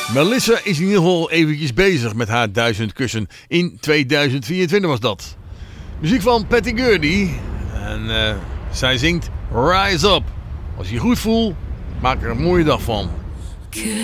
Melissa is in ieder geval eventjes bezig met haar 1000 kussen. In 2024 was dat. Muziek van Patty Gurdy. En zij zingt Rise Up. Als je je goed voelt, maak er een mooie dag van.